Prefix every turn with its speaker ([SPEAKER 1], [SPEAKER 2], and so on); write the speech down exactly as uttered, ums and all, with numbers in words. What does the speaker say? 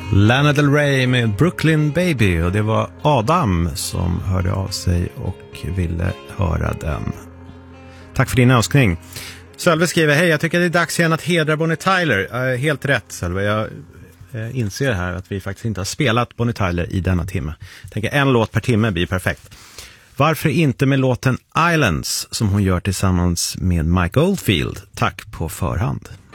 [SPEAKER 1] Lana Del Rey med Brooklyn Baby, och det var Adam som hörde av sig och ville höra den. Tack för din önskning. Sölve skriver: hej, jag tycker det är dags igen att hedra Bonnie Tyler. Uh, helt rätt, Sölve. Jag uh, inser här att vi faktiskt inte har spelat Bonnie Tyler i denna timme. Jag tänker en låt per timme blir perfekt. Varför inte med låten Islands som hon gör tillsammans med Mike Oldfield? Tack på förhand.